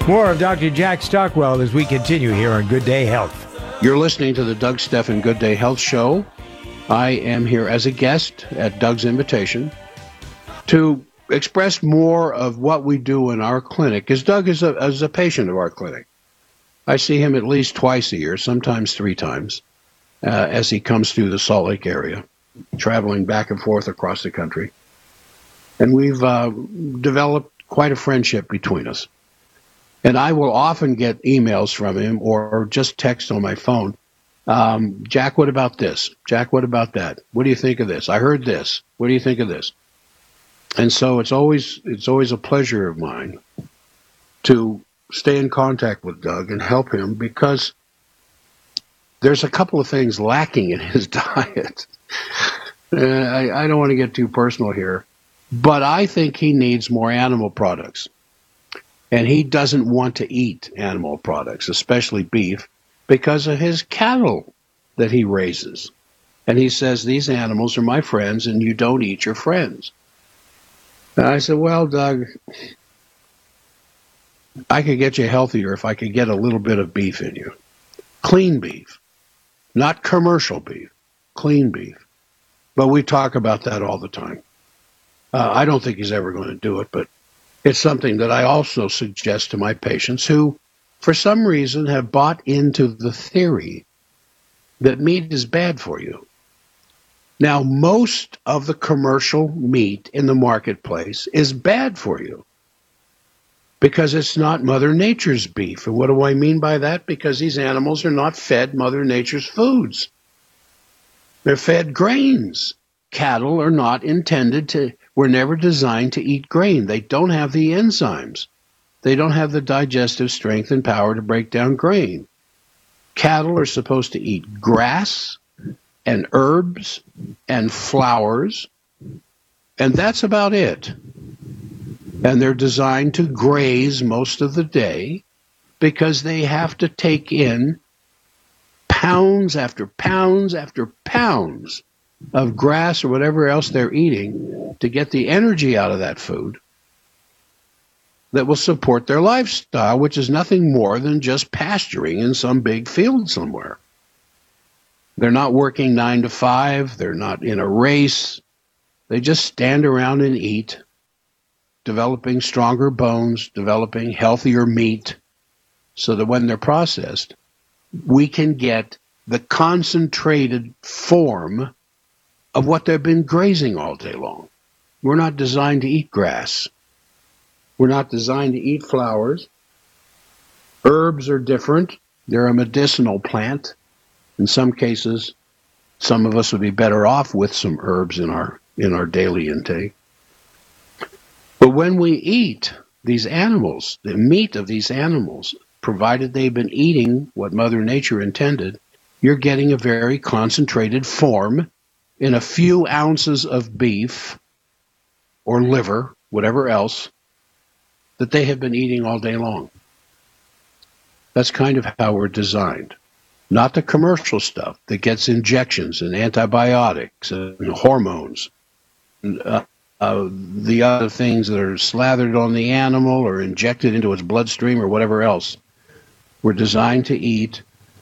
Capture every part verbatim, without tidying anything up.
More of Doctor Jack Stockwell as we continue here on Good Day Health. You're listening to the Doug Stephan Good Day Health Show. I am here as a guest at Doug's invitation to express more of what we do in our clinic, because Doug is a, is a patient of our clinic. I see him at least twice a year, sometimes three times, uh, as he comes through the Salt Lake area, traveling back and forth across the country. And we've uh, developed quite a friendship between us. And I will often get emails from him or just text on my phone. Um, Jack, what about this? Jack, what about that? What do you think of this? I heard this. What do you think of this? And so it's always it's always a pleasure of mine to stay in contact with Doug and help him, because there's a couple of things lacking in his diet. uh, I, I don't want to get too personal here, but I think he needs more animal products. And he doesn't want to eat animal products, especially beef, because of his cattle that he raises. And he says, these animals are my friends, and you don't eat your friends. And I said, well, Doug, I could get you healthier if I could get a little bit of beef in you. Clean beef, not commercial beef, clean beef. But we talk about that all the time. Uh, I don't think he's ever going to do it, but it's something that I also suggest to my patients who, for some reason, have bought into the theory that meat is bad for you. Now, most of the commercial meat in the marketplace is bad for you because it's not Mother Nature's beef. And what do I mean by that? Because these animals are not fed Mother Nature's foods. They're fed grains. Cattle are not intended to, were never designed to eat grain. They don't have the enzymes. They don't have the digestive strength and power to break down grain. Cattle are supposed to eat grass and herbs and flowers, and that's about it. And they're designed to graze most of the day because they have to take in pounds after pounds after pounds of grass or whatever else they're eating to get the energy out of that food that will support their lifestyle, which is nothing more than just pasturing in some big field somewhere. They're not working nine to five. They're not in a race. They just stand around and eat, developing stronger bones, developing healthier meat, so that when they're processed, we can get the concentrated form of what they've been grazing all day long. We're not designed to eat grass. We're not designed to eat flowers. Herbs are different. They're a medicinal plant. In some cases, some of us would be better off with some herbs in our in our daily intake. But when we eat these animals, the meat of these animals, provided they've been eating what Mother Nature intended, you're getting a very concentrated form in a few ounces of beef or liver, whatever else, that they have been eating all day long. That's kind of how we're designed. Not the commercial stuff that gets injections and antibiotics and hormones, and, uh, uh, the other things that are slathered on the animal or injected into its bloodstream or whatever else. We're designed to eat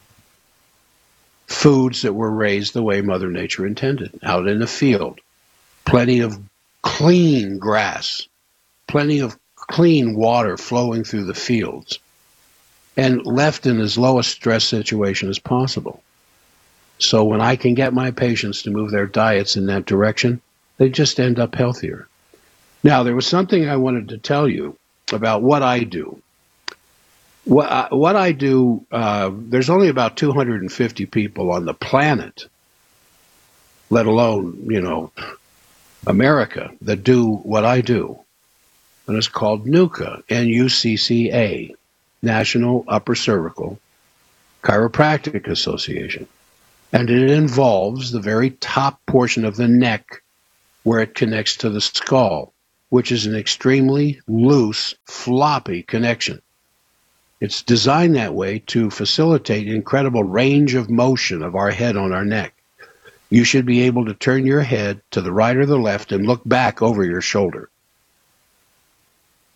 foods that were raised the way Mother Nature intended, out in the field. Plenty of clean grass, plenty of clean water flowing through the fields, and left in as low a stress situation as possible. So when I can get my patients to move their diets in that direction, they just end up healthier. Now, there was something I wanted to tell you about what I do. What I, what I do, uh, there's only about two hundred fifty people on the planet, let alone, you know, America, that do what I do. And it's called NUCCA, N U C C A, National Upper Cervical Chiropractic Association. And it involves the very top portion of the neck where it connects to the skull, which is an extremely loose, floppy connection. It's designed that way to facilitate incredible range of motion of our head on our neck. You should be able to turn your head to the right or the left and look back over your shoulder.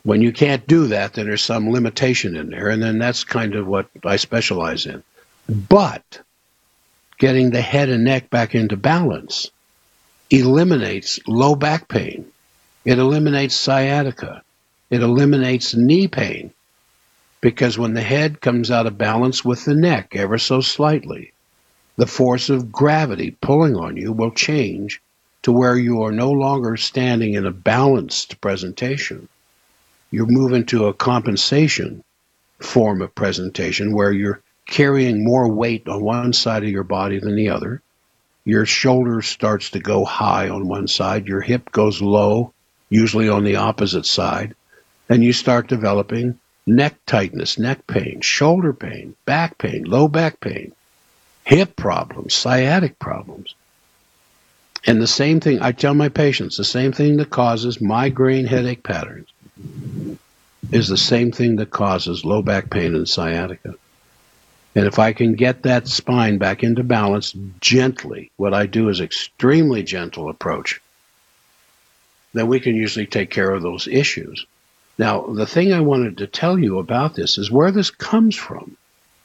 When you can't do that, then there's some limitation in there, and then that's kind of what I specialize in. But getting the head and neck back into balance eliminates low back pain. It eliminates sciatica. It eliminates knee pain. Because when the head comes out of balance with the neck ever so slightly, the force of gravity pulling on you will change to where you are no longer standing in a balanced presentation. You move into a compensation form of presentation where you're carrying more weight on one side of your body than the other. Your shoulder starts to go high on one side. Your hip goes low, usually on the opposite side. And you start developing neck tightness, neck pain, shoulder pain, back pain, low back pain, hip problems, sciatic problems. And the same thing, I tell my patients, the same thing that causes migraine headache patterns is the same thing that causes low back pain and sciatica. And if I can get that spine back into balance gently, what I do is extremely gentle approach, then we can usually take care of those issues. Now, the thing I wanted to tell you about this is where this comes from.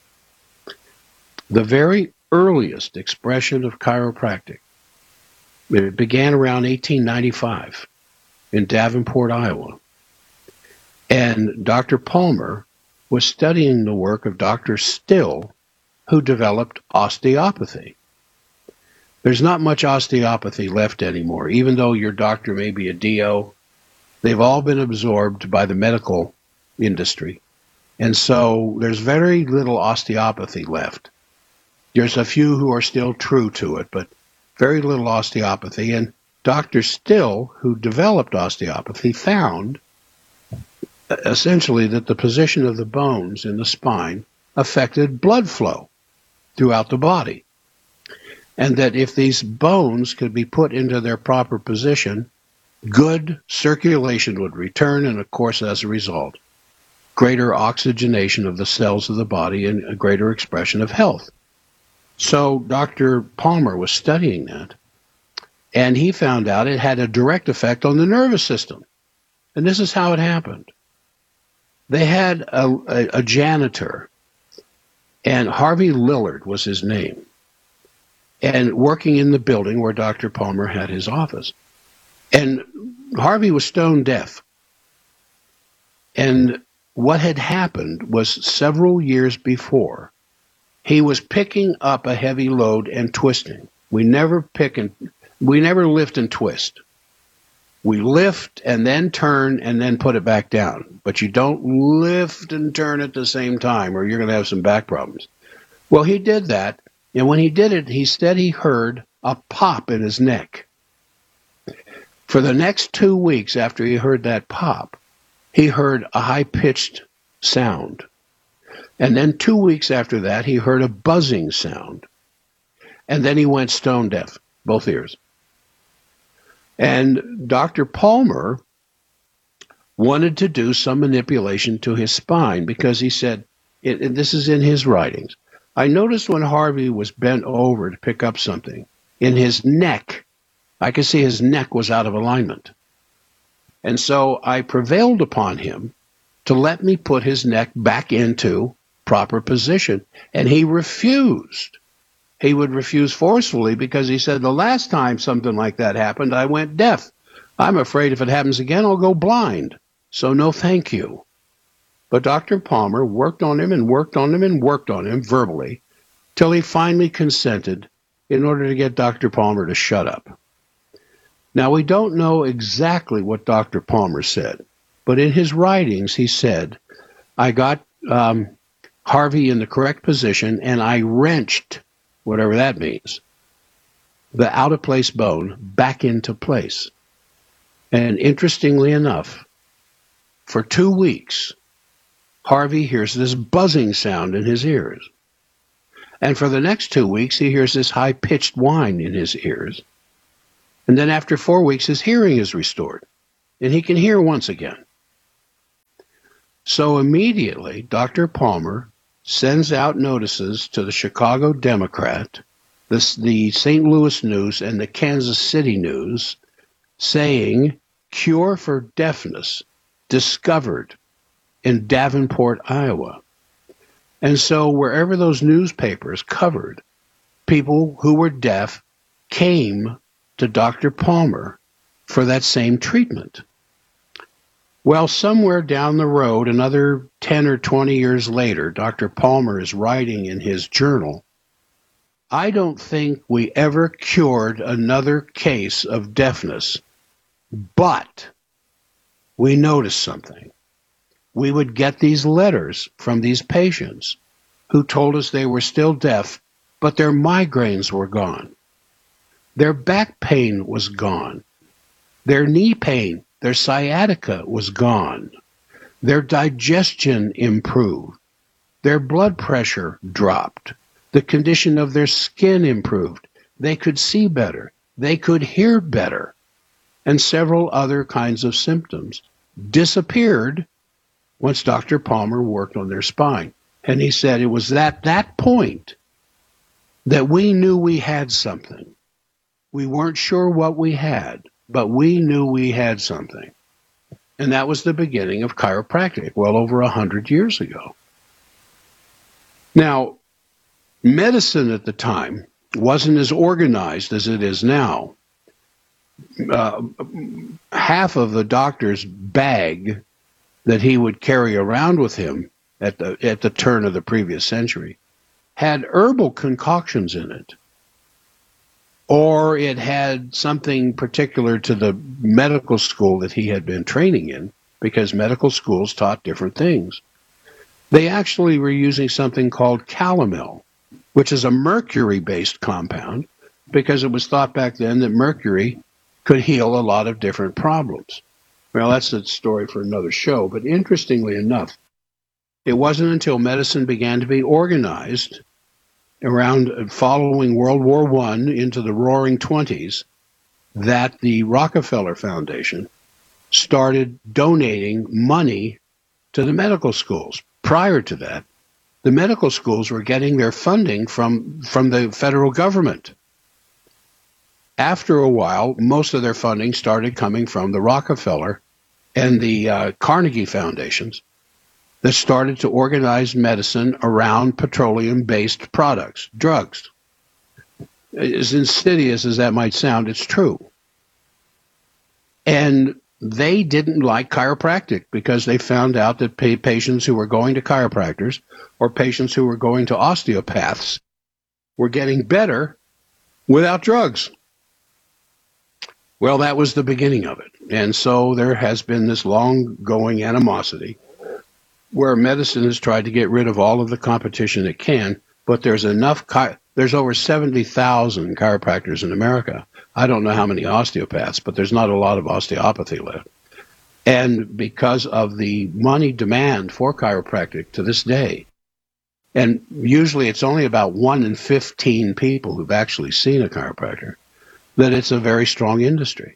The very earliest expression of chiropractic, it began around eighteen ninety-five in Davenport, Iowa. And Doctor Palmer was studying the work of Doctor Still, who developed osteopathy. There's not much osteopathy left anymore, even though your doctor may be a D O. They've all been absorbed by the medical industry. And so there's very little osteopathy left. There's a few who are still true to it, but very little osteopathy. And Doctor Still, who developed osteopathy, found essentially that the position of the bones in the spine affected blood flow throughout the body. And that if these bones could be put into their proper position, good circulation would return, and of course, as a result, greater oxygenation of the cells of the body and a greater expression of health. So Doctor Palmer was studying that, and he found out it had a direct effect on the nervous system. And this is how it happened. They had a, a, a janitor, and Harvey Lillard was his name, and working in the building where Doctor Palmer had his office. And Harvey was stone deaf. And what had happened was several years before, he was picking up a heavy load and twisting. We never pick and we never lift and twist. We lift and then turn and then put it back down. But you don't lift and turn at the same time or you're going to have some back problems. Well, he did that. And when he did it, he said he heard a pop in his neck. For the next two weeks after he heard that pop, he heard a high-pitched sound. And then two weeks after that, he heard a buzzing sound. And then he went stone deaf, both ears. And Doctor Palmer wanted to do some manipulation to his spine because he said, it, and this is in his writings, I noticed when Harvey was bent over to pick up something, in his neck, I could see his neck was out of alignment. And so I prevailed upon him to let me put his neck back into proper position. And he refused. He would refuse forcefully because he said, the last time something like that happened, I went deaf. I'm afraid if it happens again, I'll go blind. So no thank you. But Doctor Palmer worked on him and worked on him and worked on him verbally till he finally consented in order to get Doctor Palmer to shut up. Now, we don't know exactly what Doctor Palmer said, but in his writings he said, I got um, Harvey in the correct position and I wrenched, whatever that means, the out-of-place bone back into place. And interestingly enough, for two weeks, Harvey hears this buzzing sound in his ears. And for the next two weeks, he hears this high-pitched whine in his ears. And then after four weeks, his hearing is restored, and he can hear once again. So immediately, Doctor Palmer sends out notices to the Chicago Democrat, the, the Saint Louis News, and the Kansas City News, saying, cure for deafness discovered in Davenport, Iowa. And so wherever those newspapers covered, people who were deaf came to Doctor Palmer for that same treatment. Well, somewhere down the road, another ten or twenty years later, Doctor Palmer is writing in his journal, I don't think we ever cured another case of deafness, but we noticed something. We would get these letters from these patients who told us they were still deaf, but their migraines were gone. Their back pain was gone. Their knee pain, their sciatica was gone. Their digestion improved. Their blood pressure dropped. The condition of their skin improved. They could see better. They could hear better. And several other kinds of symptoms disappeared once Doctor Palmer worked on their spine. And he said it was at that point that we knew we had something. We weren't sure what we had, but we knew we had something. And that was the beginning of chiropractic, well over a hundred years ago. Now, medicine at the time wasn't as organized as it is now. Uh, half of the doctor's bag that he would carry around with him at the at the turn of the previous century had herbal concoctions in it, or it had something particular to the medical school that he had been training in, because medical schools taught different things. They actually were using something called calomel, which is a mercury-based compound, because it was thought back then that mercury could heal a lot of different problems. Well, that's a story for another show, but interestingly enough, it wasn't until medicine began to be organized around following World War One into the Roaring Twenties that the Rockefeller Foundation started donating money to the medical schools. Prior to that, the medical schools were getting their funding from, from the federal government. After a while, most of their funding started coming from the Rockefeller and the uh, Carnegie Foundations that started to organize medicine around petroleum-based products, drugs. As insidious as that might sound, it's true. And they didn't like chiropractic because they found out that pa- patients who were going to chiropractors or patients who were going to osteopaths were getting better without drugs. Well, that was the beginning of it. And so there has been this long-going animosity where medicine has tried to get rid of all of the competition it can, but there's enough, chi- there's over seventy thousand chiropractors in America. I don't know how many osteopaths, but there's not a lot of osteopathy left. And because of the money demand for chiropractic to this day, and usually it's only about one in fifteen people who've actually seen a chiropractor, that it's a very strong industry.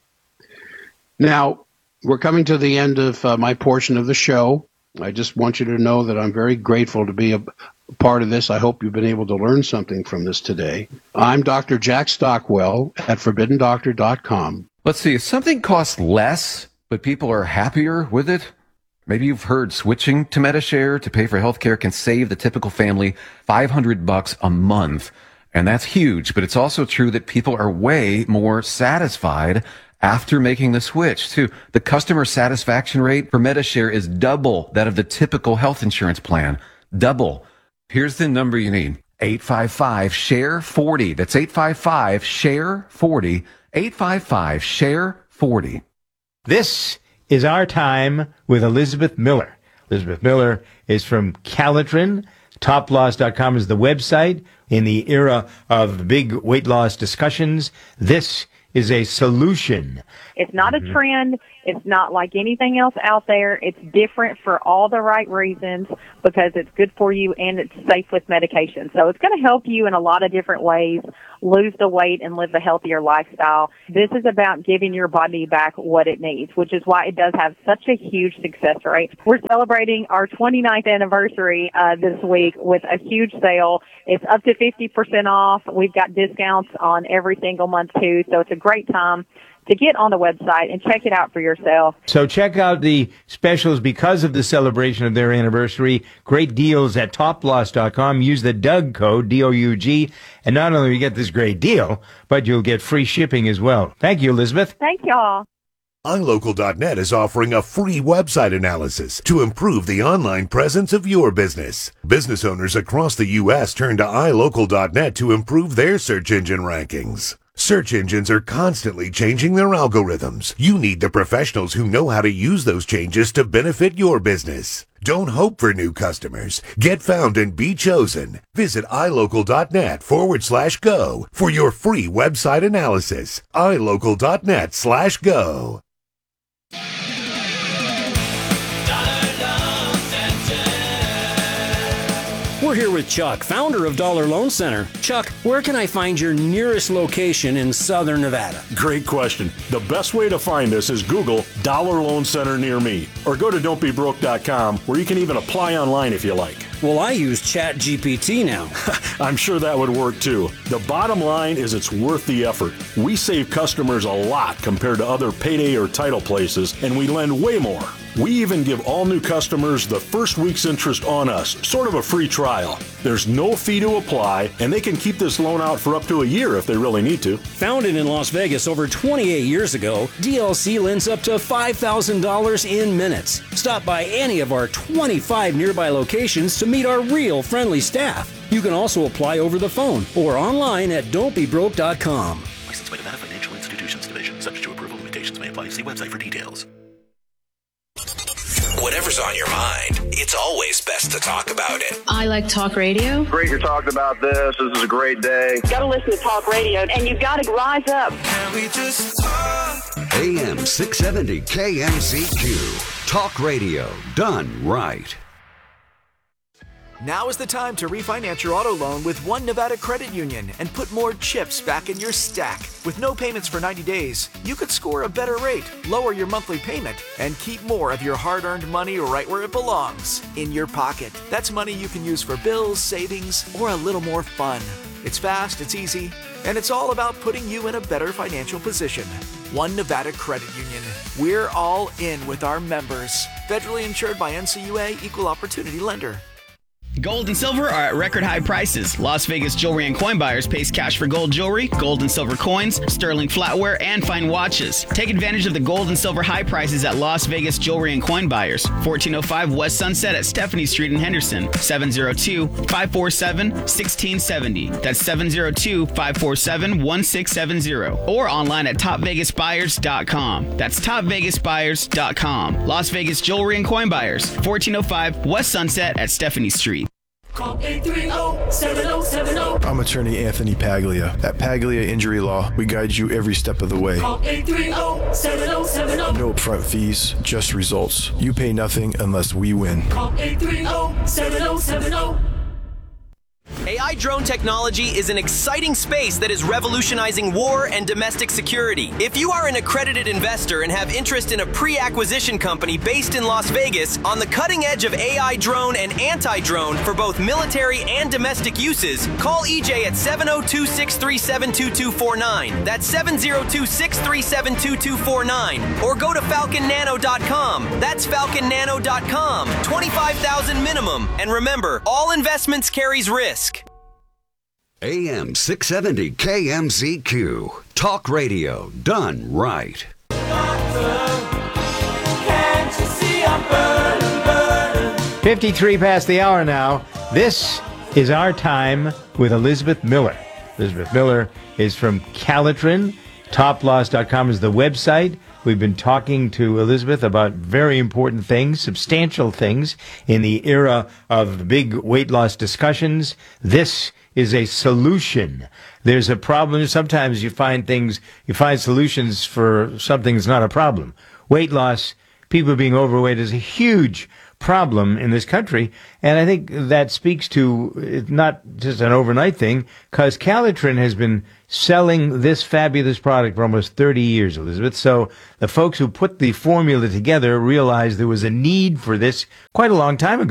Now, we're coming to the end of uh, my portion of the show. I just want you to know that I'm very grateful to be a part of this. I hope you've been able to learn something from this today. I'm Doctor Jack Stockwell at forbidden doctor dot com. Let's see, if something costs less, but people are happier with it, maybe you've heard switching to Medi-Share to pay for healthcare can save the typical family five hundred bucks a month. And that's huge, but it's also true that people are way more satisfied after making the switch, too. The customer satisfaction rate for Medi-Share is double that of the typical health insurance plan. Double. Here's the number you need. eight five five, S H A R E forty. That's eight five five, S H A R E forty. eight five five, S H A R E forty. This is Our Time with Elizabeth Miller. Elizabeth Miller is from Calitrin. top loss dot com is the website. In the era of big weight loss discussions, this is a solution. It's not a trend. It's not like anything else out there. It's different for all the right reasons because it's good for you and it's safe with medication. So it's going to help you in a lot of different ways lose the weight and live a healthier lifestyle. This is about giving your body back what it needs, which is why it does have such a huge success rate. We're celebrating our twenty-ninth anniversary uh, this week with a huge sale. It's up to fifty percent off. We've got discounts on every single month, too, so it's a great time to get on the website and check it out for yourself. So check out the specials because of the celebration of their anniversary. Great deals at top loss dot com. Use the Doug code, D O U G, and not only will you get this great deal, but you'll get free shipping as well. Thank you, Elizabeth. Thank y'all. i local dot net is offering a free website analysis to improve the online presence of your business. Business owners across the U S turn to i local dot net to improve their search engine rankings. Search engines are constantly changing their algorithms. You need the professionals who know how to use those changes to benefit your business. Don't hope for new customers. Get found and be chosen. Visit i local dot net forward slash go for your free website analysis. i local dot net slash go. We're here with Chuck, founder of Dollar Loan Center. Chuck, where can I find your nearest location in Southern Nevada? Great question. The best way to find us is Google Dollar Loan Center near me, or go to don't be broke dot com, where you can even apply online if you like. Well, I use Chat G P T now. I'm sure that would work too. The bottom line is it's worth the effort. We save customers a lot compared to other payday or title places, and we lend way more. We even give all new customers the first week's interest on us, sort of a free trial. There's no fee to apply, and they can keep this loan out for up to a year if they really need to. Founded in Las Vegas over twenty-eight years ago, D L C lends up to five thousand dollars in minutes. Stop by any of our twenty-five nearby locations to meet our real friendly staff. You can also apply over the phone or online at don't be broke dot com. Licensed by Nevada Financial Institutions Division. Subject to approval, limitations may apply. See website for details. Whatever's on your mind, it's always best to talk about it. I like talk radio. Great you're talking about this. This is a great day. Got to listen to talk radio, and you've got to rise up. Can we just talk? A M six seventy K M C Q. Talk radio done right. Now is the time to refinance your auto loan with One Nevada Credit Union and put more chips back in your stack. With no payments for ninety days, you could score a better rate, lower your monthly payment, and keep more of your hard-earned money right where it belongs, in your pocket. That's money you can use for bills, savings, or a little more fun. It's fast, it's easy, and it's all about putting you in a better financial position. One Nevada Credit Union. We're all in with our members. Federally insured by N C U A, Equal Opportunity Lender. Gold and silver are at record high prices. Las Vegas Jewelry and Coin Buyers pays cash for gold jewelry, gold and silver coins, sterling flatware, and fine watches. Take advantage of the gold and silver high prices at Las Vegas Jewelry and Coin Buyers. fourteen oh five West Sunset at Stephanie Street in Henderson. seven oh two, five four seven, one six seven oh. That's seven oh two, five four seven, one six seven oh. Or online at top vegas buyers dot com. That's top vegas buyers dot com. Las Vegas Jewelry and Coin Buyers. fourteen oh five West Sunset at Stephanie Street. Call eight three zero, seven zero seven zero. I'm attorney Anthony Paglia. At Paglia Injury Law, we guide you every step of the way. Call eight three zero, seven zero seven zero. No upfront fees, just results. You pay nothing unless we win. Call eight three zero, seven zero seven zero. A I drone technology is an exciting space that is revolutionizing war and domestic security. If you are an accredited investor and have interest in a pre-acquisition company based in Las Vegas on the cutting edge of A I drone and anti-drone for both military and domestic uses, call E J at seven oh two, six three seven, two two four nine. That's seven oh two, six three seven, two two four nine. Or go to falcon nano dot com. That's falcon nano dot com. twenty-five thousand minimum. And remember, all investments carries risk. A M six seventy K M C Q. Talk radio done right. fifty-three past the hour now. This is Our Time with Elizabeth Miller. Elizabeth Miller is from Calitrin. top loss dot com is the website. We've been talking to Elizabeth about very important things, substantial things in the era of the big weight loss discussions. This is a solution. There's a problem. Sometimes you find things, you find solutions for something that's not a problem. Weight loss, people being overweight is a huge problem in this country. And I think that speaks to it's not just an overnight thing, because Calitrin has been selling this fabulous product for almost thirty years, Elizabeth. So the folks who put the formula together realized there was a need for this quite a long time ago.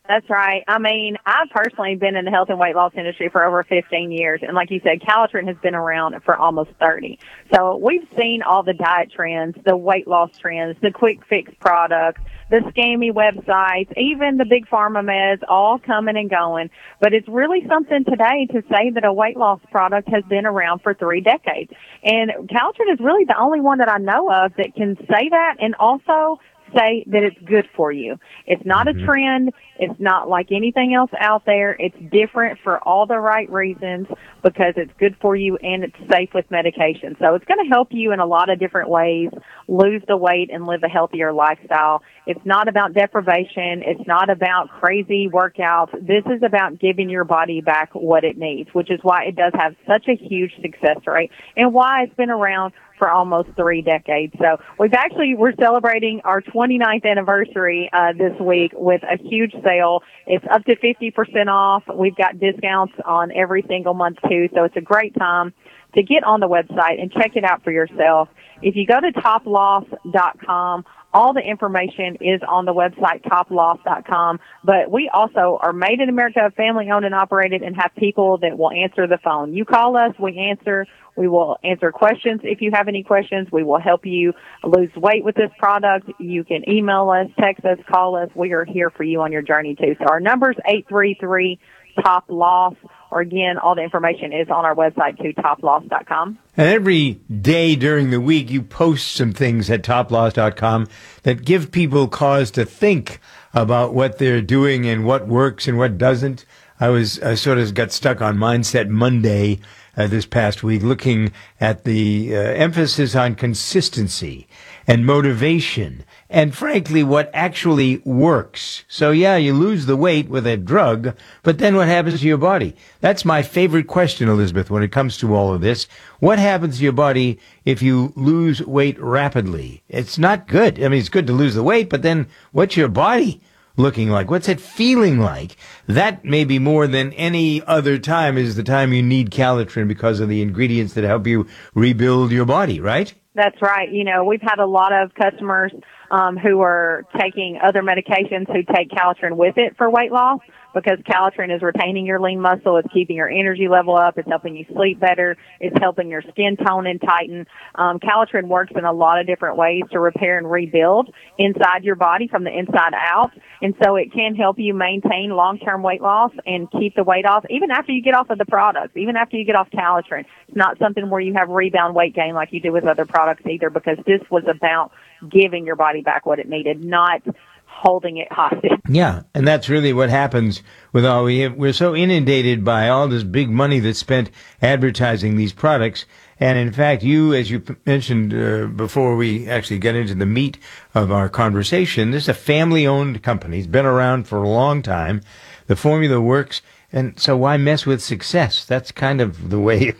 That's right. I mean, I've personally been in the health and weight loss industry for over fifteen years. And like you said, Calitrin has been around for almost thirty. So we've seen all the diet trends, the weight loss trends, the quick fix products, the scammy websites, even the big pharma meds, all coming and going. But it's really something today to say that a weight loss product has been around for three decades. And Calitrin is really the only one that I know of that can say that and also say that it's good for you. It's not a trend. It's not like anything else out there. It's different for all the right reasons because it's good for you and it's safe with medication. So it's going to help you in a lot of different ways lose the weight and live a healthier lifestyle. It's not about deprivation. It's not about crazy workouts. This is about giving your body back what it needs, which is why it does have such a huge success rate and why it's been around for almost three decades. So we've actually, we're celebrating our twenty-ninth anniversary uh, this week with a huge sale. It's up to fifty percent off. We've got discounts on every single month too. So it's a great time to get on the website and check it out for yourself. If you go to top loss dot com, all the information is on the website, top loss dot com. But we also are made in America, family owned and operated, and have people that will answer the phone. You call us, we answer. We will answer questions. If you have any questions, we will help you lose weight with this product. You can email us, text us, call us. We are here for you on your journey too. So our number is eight three three top loss, or again, all the information is on our website too, top loss dot com. And every day during the week, you post some things at top loss dot com that give people cause to think about what they're doing and what works and what doesn't. I was I sort of got stuck on Mindset Monday uh, this past week, looking at the uh, emphasis on consistency and motivation and, frankly, what actually works. So, yeah, you lose the weight with a drug, but then what happens to your body? That's my favorite question, Elizabeth, when it comes to all of this. What happens to your body if you lose weight rapidly? It's not good. I mean, it's good to lose the weight, but then what's your body looking like? What's it feeling like? That maybe more than any other time is the time you need Calitrin because of the ingredients that help you rebuild your body, right? That's right. You know, we've had a lot of customers um, who are taking other medications who take Calitrin with it for weight loss, because Calitrin is retaining your lean muscle, it's keeping your energy level up, it's helping you sleep better, it's helping your skin tone and tighten. Um, Calitrin works in a lot of different ways to repair and rebuild inside your body from the inside out, and so it can help you maintain long-term weight loss and keep the weight off even after you get off of the products, even after you get off Calitrin. It's not something where you have rebound weight gain like you do with other products either, because this was about giving your body back what it needed, not holding it hostage. Yeah, and that's really what happens with all we have. We're so inundated by all this big money that's spent advertising these products. And in fact, you, as you p- mentioned uh, before we actually get into the meat of our conversation, this is a family-owned company. It's been around for a long time. The formula works. And so why mess with success? That's kind of the way.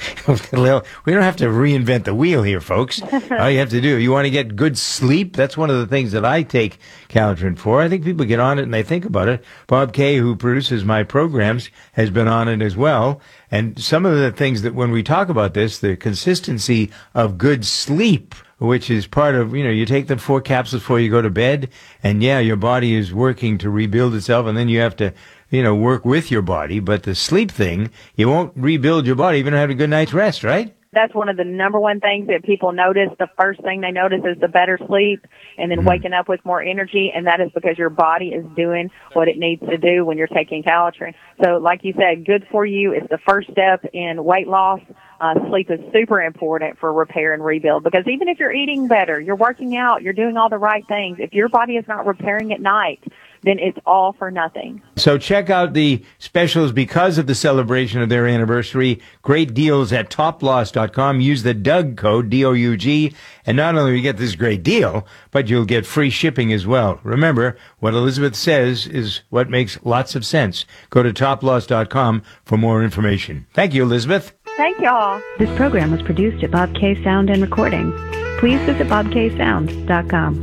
We don't have to reinvent the wheel here, folks. All you have to do, you want to get good sleep. That's one of the things that I take Calitrin for. I think people get on it and they think about it. Bob Kay, who produces my programs, has been on it as well. And some of the things that when we talk about this, the consistency of good sleep, which is part of, you know, you take the four capsules before you go to bed, and yeah, your body is working to rebuild itself, and then you have to, you know, work with your body. But the sleep thing, you won't rebuild your body even have a good night's rest, right? That's one of the number one things that people notice. The first thing they notice is the better sleep and then mm-hmm. waking up with more energy, and that is because your body is doing what it needs to do when you're taking Calitrin. So like you said, good for you. It's the first step in weight loss. Uh, sleep is super important for repair and rebuild, because even if you're eating better, you're working out, you're doing all the right things, if your body is not repairing at night, then it's all for nothing. So check out the specials because of the celebration of their anniversary. Great deals at top loss dot com. Use the Doug code, D O U G, and not only will you get this great deal, but you'll get free shipping as well. Remember, what Elizabeth says is what makes lots of sense. Go to top loss dot com for more information. Thank you, Elizabeth. Thank y'all. This program was produced at Bob K Sound and Recording. Please visit bob k sound dot com.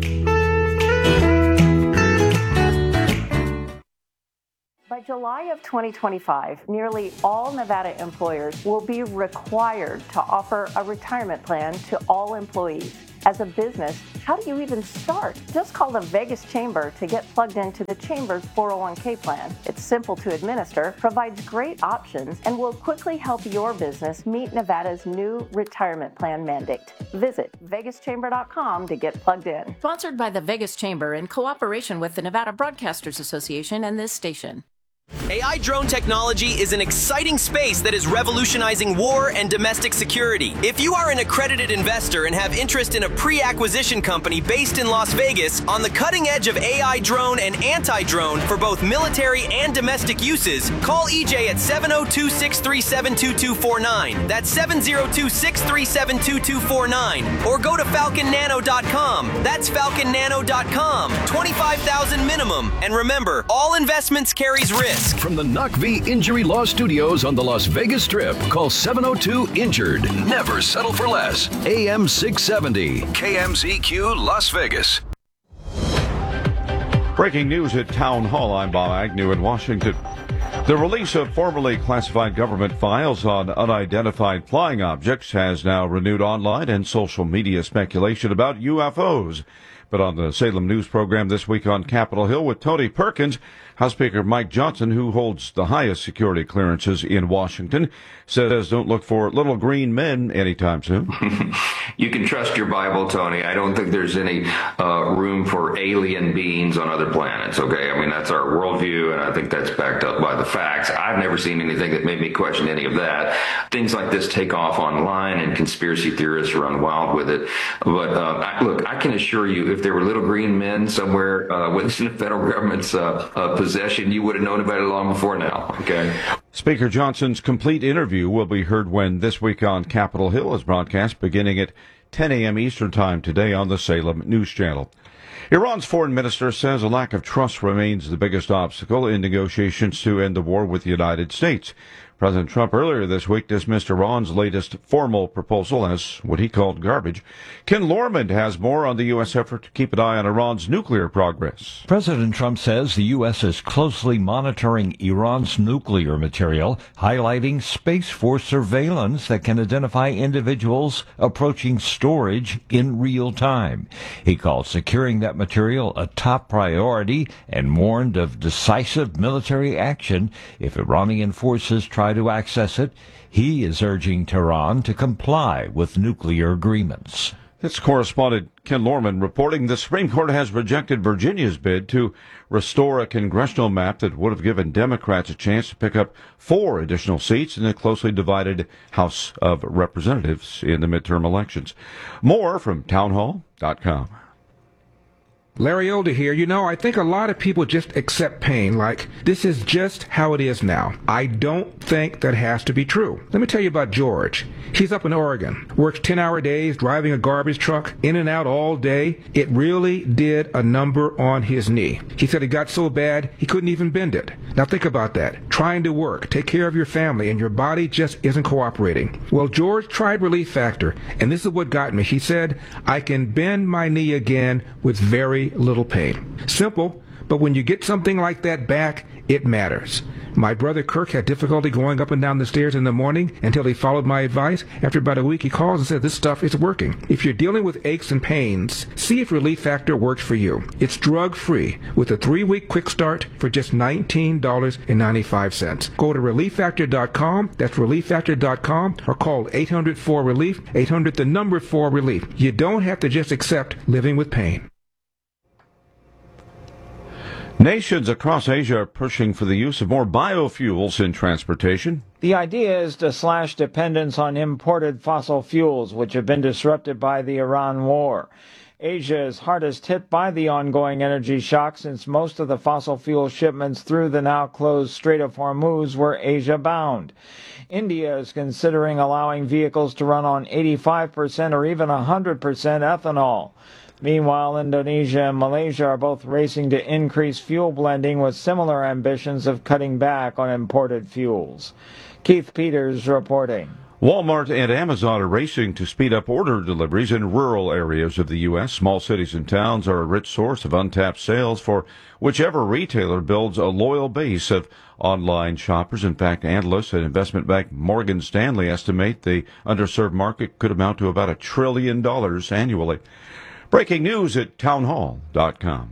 By July of twenty twenty-five, nearly all Nevada employers will be required to offer a retirement plan to all employees. As a business, How do you even start? Just call the Vegas Chamber to get plugged into the Chamber's four oh one k plan. It's simple to administer, provides great options, and will quickly help your business meet Nevada's new retirement plan mandate. Visit vegas chamber dot com to get plugged in. Sponsored by the Vegas Chamber in cooperation with the Nevada Broadcasters Association and this station. A I drone technology is an exciting space that is revolutionizing war and domestic security. If you are an accredited investor and have interest in a pre-acquisition company based in Las Vegas on the cutting edge of A I drone and anti-drone for both military and domestic uses, call E J at seven oh two, six three seven, two two four nine. That's seven oh two, six three seven, two two four nine. Or go to falcon nano dot com. That's falcon nano dot com. twenty-five thousand minimum. And remember, all investments carries risk. From the N U C V Injury Law Studios on the Las Vegas Strip, call seven oh two injured. Never settle for less. A M six seventy, K M Z Q, Las Vegas. Breaking news at Town Hall. I'm Bob Agnew in Washington. The release of formerly classified government files on unidentified flying objects has now renewed online and social media speculation about U F Os. But on the Salem News program this week on Capitol Hill with Tony Perkins, House Speaker Mike Johnson, who holds the highest security clearances in Washington, says don't look for little green men anytime soon. You can trust your Bible, Tony. I don't think there's any uh, room for alien beings on other planets, okay? I mean, that's our worldview, and I think that's backed up by the facts. I've never seen anything that made me question any of that. Things like this take off online, and conspiracy theorists run wild with it. But uh, I, look, I can assure you, if there were little green men somewhere uh, within the federal government's uh, uh, possession, you would have known about it long before now, okay? Speaker Johnson's complete interview will be heard when This Week on Capitol Hill is broadcast beginning at ten a.m. Eastern Time today on the Salem News Channel. Iran's foreign minister says a lack of trust remains the biggest obstacle in negotiations to end the war with the United States. President Trump earlier this week dismissed Iran's latest formal proposal as what he called garbage. Ken Lorman has more on the U S effort to keep an eye on Iran's nuclear progress. President Trump says the U S is closely monitoring Iran's nuclear material, highlighting Space Force surveillance that can identify individuals approaching storage in real time. He called securing that material a top priority and warned of decisive military action if Iranian forces try to access it. He is urging Tehran to comply with nuclear agreements. That's correspondent Ken Lorman reporting the Supreme Court has rejected Virginia's bid to restore a congressional map that would have given Democrats a chance to pick up four additional seats in the closely divided House of Representatives in the midterm elections. More from town hall dot com. Larry Older here. You know, I think a lot of people just accept pain like this is just how it is now. I don't think that has to be true. Let me tell you about George. He's up in Oregon, works ten-hour days, driving a garbage truck, in and out all day. It really did a number on his knee. He said it got so bad he couldn't even bend it. Now think about that. Trying to work, take care of your family, and your body just isn't cooperating. Well, George tried Relief Factor, and this is what got me. He said, I can bend my knee again with very little pain. Simple, but when you get something like that back, it matters. My brother Kirk had difficulty going up and down the stairs in the morning until he followed my advice. After about a week, he calls and said, this stuff is working. If you're dealing with aches and pains, see if Relief Factor works for you. It's drug-free with a three-week quick start for just nineteen dollars and ninety-five cents. Go to relief factor dot com, that's relief factor dot com, or call eight hundred four relief, eight hundred the number four relief. You don't have to just accept living with pain. Nations across Asia are pushing for the use of more biofuels in transportation. The idea is to slash dependence on imported fossil fuels, which have been disrupted by the Iran war. Asia is hardest hit by the ongoing energy shock since most of the fossil fuel shipments through the now-closed Strait of Hormuz were Asia-bound. India is considering allowing vehicles to run on eighty-five percent or even one hundred percent ethanol. Meanwhile, Indonesia and Malaysia are both racing to increase fuel blending with similar ambitions of cutting back on imported fuels. Keith Peters reporting. Walmart and Amazon are racing to speed up order deliveries in rural areas of the U S. Small cities and towns are a rich source of untapped sales for whichever retailer builds a loyal base of online shoppers. In fact, analysts at investment bank Morgan Stanley estimate the underserved market could amount to about a trillion dollars annually. Breaking news at townhall dot com.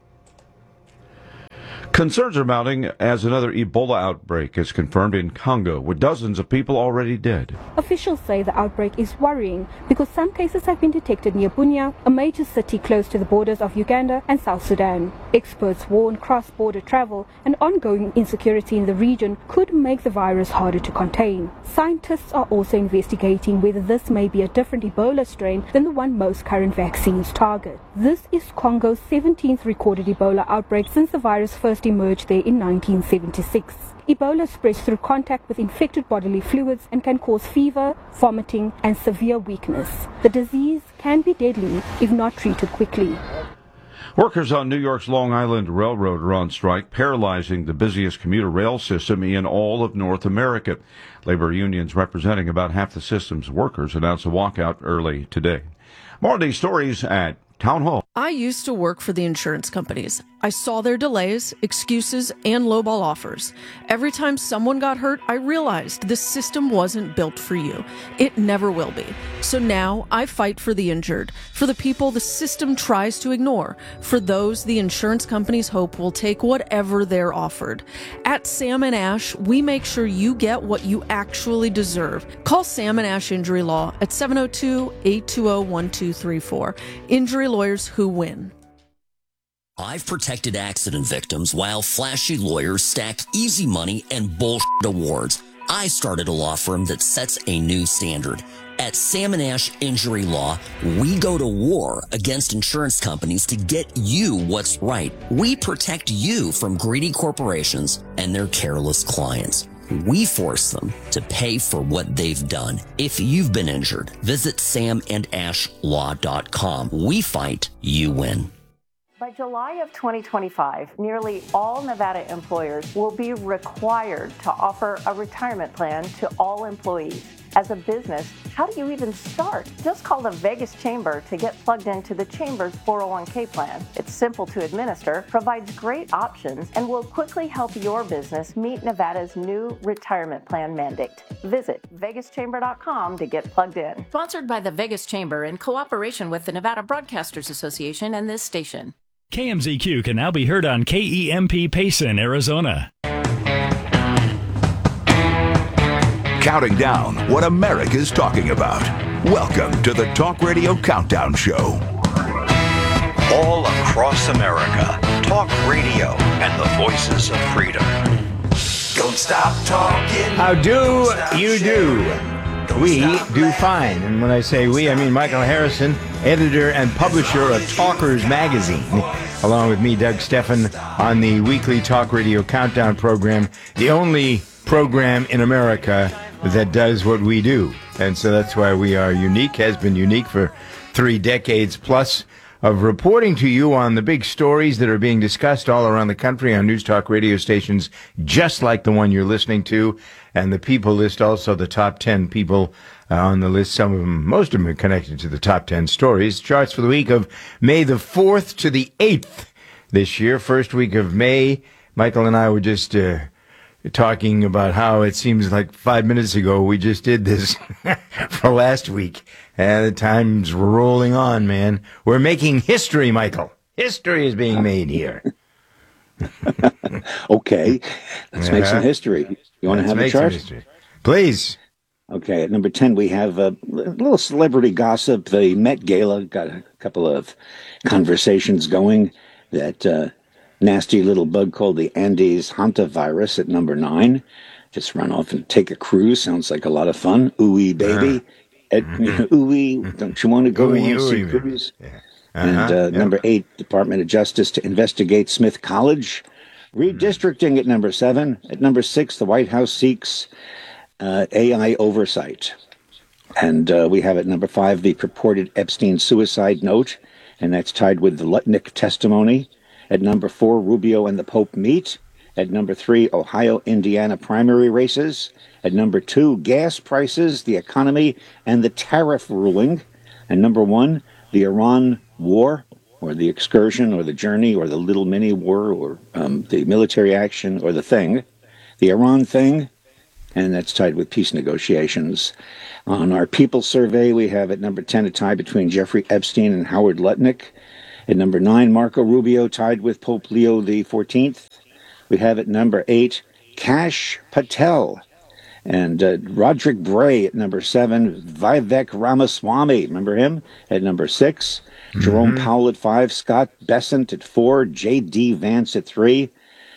Concerns are mounting as another Ebola outbreak is confirmed in Congo, with dozens of people already dead. Officials say the outbreak is worrying because some cases have been detected near Bunia, a major city close to the borders of Uganda and South Sudan. Experts warn cross-border travel and ongoing insecurity in the region could make the virus harder to contain. Scientists are also investigating whether this may be a different Ebola strain than the one most current vaccines target. This is Congo's seventeenth recorded Ebola outbreak since the virus first emerged there in nineteen seventy-six. Ebola spreads through contact with infected bodily fluids and can cause fever, vomiting, and severe weakness. The disease can be deadly if not treated quickly. Workers on New York's Long Island Railroad are on strike, paralyzing the busiest commuter rail system in all of North America. Labor unions representing about half the system's workers announced a walkout early today. More of these stories at Town Hall. I used to work for the insurance companies. I saw their delays, excuses, and lowball offers. Every time someone got hurt, I realized this system wasn't built for you. It never will be. So now I fight for the injured, for the people the system tries to ignore, for those the insurance companies hope will take whatever they're offered. At Sam and Ash, we make sure you get what you actually deserve. Call Sam and Ash Injury Law at seven oh two, eight two zero, one two three four. Injury lawyers who win. I've protected accident victims while flashy lawyers stack easy money and bullshit awards. I started a law firm that sets a new standard. At Sam and Ash Injury Law, we go to war against insurance companies to get you what's right. We protect you from greedy corporations and their careless clients. We force them to pay for what they've done. If you've been injured, visit sam and ash law dot com. We fight, you win. By July of twenty twenty-five, nearly all Nevada employers will be required to offer a retirement plan to all employees. As a business, how do you even start? Just call the Vegas Chamber to get plugged into the Chamber's four oh one k plan. It's simple to administer, provides great options, and will quickly help your business meet Nevada's new retirement plan mandate. Visit vegas chamber dot com to get plugged in. Sponsored by the Vegas Chamber in cooperation with the Nevada Broadcasters Association and this station. K M Z Q can now be heard on K E M P Payson, Arizona. Counting down what America's talking about. Welcome to the Talk Radio Countdown Show. All across America, talk radio and the voices of freedom. Don't stop talking. How do you do? We do fine. And when I say we, I mean Michael Harrison, editor and publisher of Talkers Magazine, along with me, Doug Steffen, on the weekly Talk Radio Countdown program, the only program in America that does what we do. And so that's why we are unique, has been unique for three decades plus of reporting to you on the big stories that are being discussed all around the country on News Talk radio stations, just like the one you're listening to. And the people list also the top ten people uh, on the list. Some of them, most of them are connected to the top ten stories. Charts for the week of May the fourth to the eighth this year. First week of May, Michael and I were just uh, talking about how it seems like five minutes ago we just did this for last week. And the time's rolling on, man. We're making history, Michael. History is being made here. Okay, let's uh-huh. make some history. You want to have a chart? Please. Okay, at number ten, we have a little celebrity gossip. The Met Gala got a couple of conversations going. That uh, nasty little bug called the Andes hantavirus at number nine. Just run off and take a cruise. Sounds like a lot of fun. Ooh-wee, baby. Uh-huh. At, mm-hmm. you know, ooh-wee, don't you want to go ooh-wee, on ooh-wee, a cruise? Yeah. Uh-huh, and uh, yep. number eight, Department of Justice to investigate Smith College. Redistricting mm-hmm. at number seven. At number six, the White House seeks uh, A I oversight. And uh, we have at number five, the purported Epstein suicide note, and that's tied with the Lutnick testimony. At number four, Rubio and the Pope meet. At number three, Ohio-Indiana primary races. At number two, gas prices, the economy, and the tariff ruling. And number one, the Iran war, or the excursion, or the journey, or the little mini war, or um, the military action, or the thing. The Iran thing, and that's tied with peace negotiations. On our People survey, we have at number ten a tie between Jeffrey Epstein and Howard Lutnick. At number nine, Marco Rubio tied with Pope Leo the fourteenth. We have at number eight, Kash Patel. And uh, Roderick Bray at number seven, Vivek Ramaswamy, remember him? At number six, mm-hmm. Jerome Powell at five, Scott Bessent at four, J D Vance at three,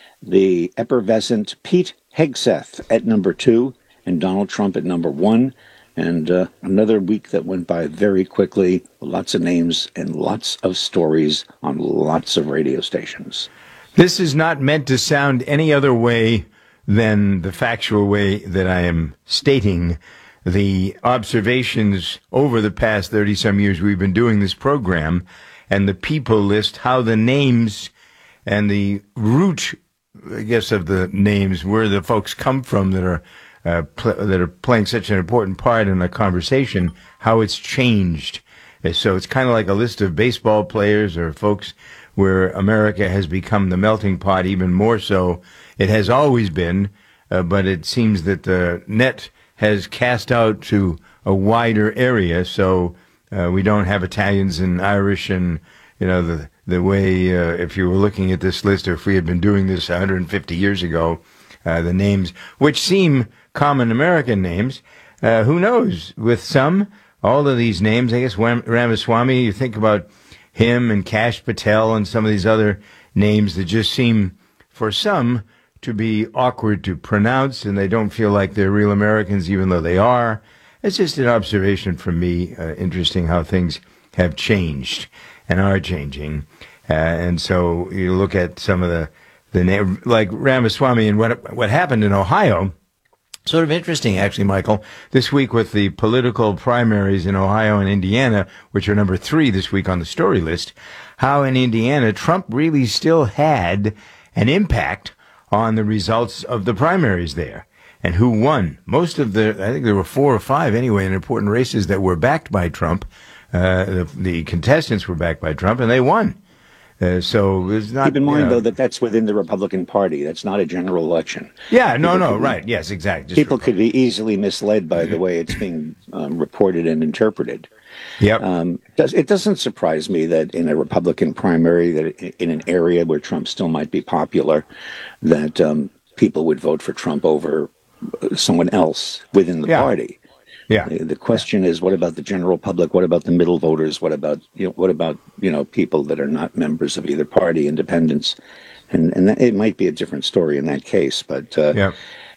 the effervescent Pete Hegseth at number two, and Donald Trump at number one. And uh, another week that went by very quickly, lots of names and lots of stories on lots of radio stations. This is not meant to sound any other way than the factual way that I am stating the observations over the past thirty-some years we've been doing this program, and the people list, how the names and the root, I guess, of the names, where the folks come from that are uh, pl- that are playing such an important part in the conversation, how it's changed. So it's kind of like a list of baseball players or folks where America has become the melting pot, even more so. It has always been, uh, but it seems that the net has cast out to a wider area, so uh, we don't have Italians and Irish and, you know, the the way, uh, if you were looking at this list, or if we had been doing this one hundred fifty years ago, uh, the names, which seem common American names, uh, who knows, with some, all of these names, I guess Ram- Ramaswamy, you think about him and Kash Patel and some of these other names that just seem, for some, to be awkward to pronounce, and they don't feel like they're real Americans, even though they are. It's just an observation from me, uh, interesting how things have changed and are changing. Uh, and so you look at some of the, the name, like Ramaswamy, and what what happened in Ohio. Sort of interesting, actually, Michael, this week with the political primaries in Ohio and Indiana, which are number three this week on the story list, how in Indiana Trump really still had an impact on the results of the primaries there. And who won? Most of the, I think there were four or five anyway, in important races that were backed by Trump. Uh, the, the contestants were backed by Trump, and they won. Uh, so it's not. Keep in mind, you know, though, that that's within the Republican Party. That's not a general election. Yeah, no, people no, could, right. Yes, exactly. Just people could be easily misled by the way it's being um, reported and interpreted. Yep. Um, does, it doesn't surprise me that in a Republican primary, that in an area where Trump still might be popular, that um, people would vote for Trump over someone else within the yeah. party. Yeah. The, the question is, what about the general public? What about the middle voters? What about you know? What about you know people that are not members of either party, independents? And and that, it might be a different story in that case. But uh, yeah.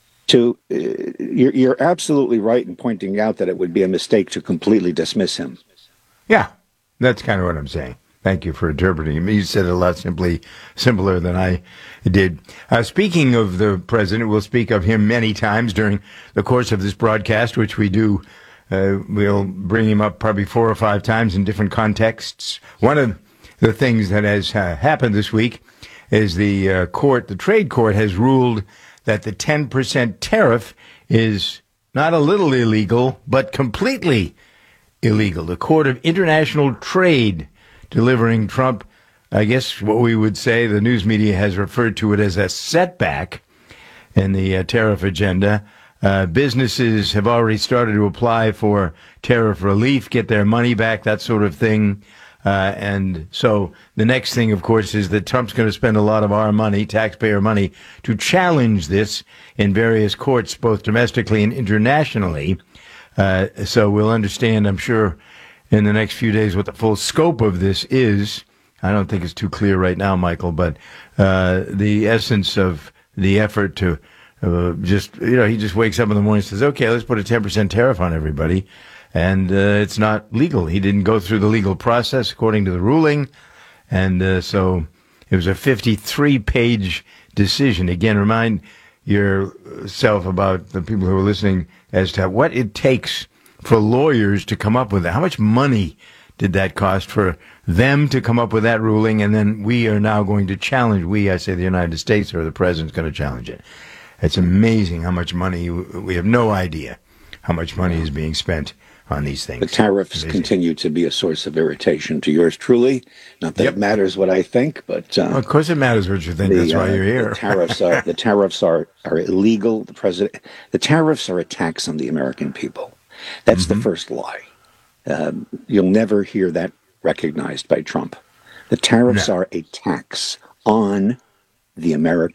to uh, you're you're absolutely right in pointing out that it would be a mistake to completely dismiss him. Yeah, that's kind of what I'm saying. Thank you for interpreting. You said it a lot simply simpler than I did. Uh, speaking of the president, we'll speak of him many times during the course of this broadcast, which we do. Uh, we'll bring him up probably four or five times in different contexts. One of the things that has uh, happened this week is the uh, court, the trade court, has ruled that the ten percent tariff is not a little illegal, but completely illegal. The Court of International Trade delivering Trump, I guess what we would say, the news media has referred to it as a setback in the uh, tariff agenda. Uh, businesses have already started to apply for tariff relief, get their money back, that sort of thing. Uh, and so the next thing, of course, is that Trump's going to spend a lot of our money, taxpayer money, to challenge this in various courts, both domestically and internationally. Uh, so we'll understand, I'm sure, in the next few days what the full scope of this is. I don't think it's too clear right now, Michael, but uh, the essence of the effort to uh, just, you know, he just wakes up in the morning and says, okay, let's put a ten percent tariff on everybody. And uh, it's not legal. He didn't go through the legal process according to the ruling. And uh, so it was a fifty-three page decision. Again, remind yourself about the people who are listening as to what it takes for lawyers to come up with that. How much money did that cost for them to come up with that ruling? And then we are now going to challenge, we, I say the United States, or the president's going to challenge it. It's amazing how much money, we have no idea how much money is being spent on these things. The tariffs Amazing. continue to be a source of irritation to yours truly. Not that Yep. it matters what I think, but uh, Well, of course it matters what you think. the, That's why uh, you're here. The tariffs are the tariffs are, are illegal. The president, the tariffs are a tax on the American people. That's Mm-hmm. the first lie. Um, you'll never hear that recognized by Trump. The tariffs No. are a tax on the American